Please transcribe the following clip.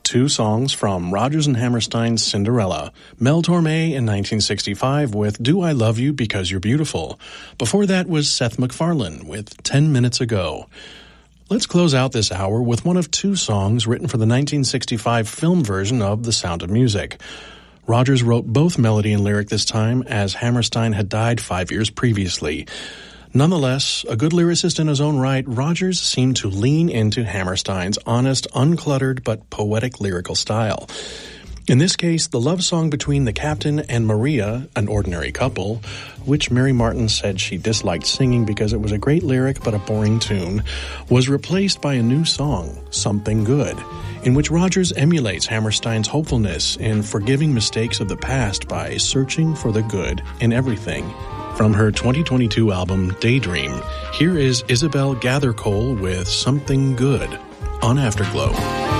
two songs from Rodgers and Hammerstein's Cinderella. Mel Torme in 1965 with Do I Love You Because You're Beautiful. Before that was Seth MacFarlane with 10 Minutes Ago. Let's close out this hour with one of two songs written for the 1965 film version of The Sound of Music. Rodgers wrote both melody and lyric this time, as Hammerstein had died 5 years previously. Nonetheless, a good lyricist in his own right, Rodgers seemed to lean into Hammerstein's honest, uncluttered, but poetic lyrical style. In this case, the love song between the captain and Maria, an ordinary couple, which Mary Martin said she disliked singing because it was a great lyric but a boring tune, was replaced by a new song, Something Good, in which Rodgers emulates Hammerstein's hopefulness in forgiving mistakes of the past by searching for the good in everything. From her 2022 album, Daydream, here is Isabel Gathercole with Something Good on Afterglow.